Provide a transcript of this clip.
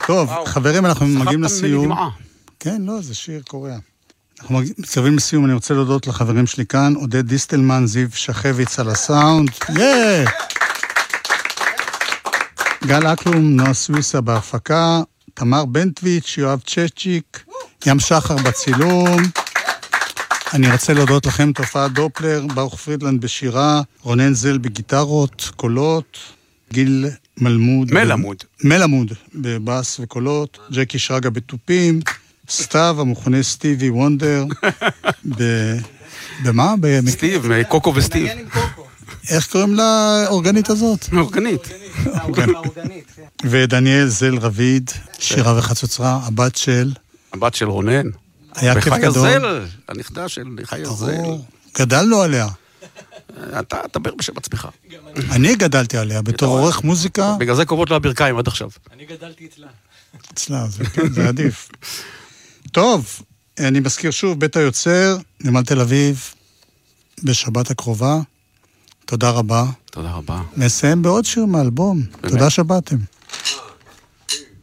טוב, חברים, אנחנו מגיעים לסיום. מדמעה. כן, לא, זה שיר קוריאה. אנחנו מתקרבים לסיום, אני רוצה להודות לחברים שלי כאן, עודד דיסטלמן, זיו שחביץ על הסאונד. גל אקלום, נועה סוויסה בהפקה, תמר בנטוויץ', יואב צ'צ'יק, ים שחר בצילום. אני רוצה להודות לכם, תופעת דופלר, ברוך פרידלנד בשירה, רונן זל בגיטרות, קולות, גיל מלמוד בבאס וקולות, ג'קי שרגא בטופים, סתיו, המכונה סטיבי וונדר, במה? סטיב, קוקו וסטיב. איך קוראים לאורגנית הזאת? אורגנית. ודניאל זל רביד, שירה וחצוצרה, הבת של רונן. היה כיף גדול. וחיה זל, הנכדה של חיה זל. גדלנו עליה. אתה דבר בשם עצמך. אני גדלתי עליה, בתור עורך מוזיקה. בגלל זה קוראות לה ברכיים עד עכשיו. אני גדלתי אצלה. אצלה, זה עדיף. טוב, אני מזכיר שוב, בית היוצר, נמל תל אביב, בשבת הקרובה. תודה רבה. תודה רבה. נסיים בעוד שיר מאלבום. תודה שבאתם.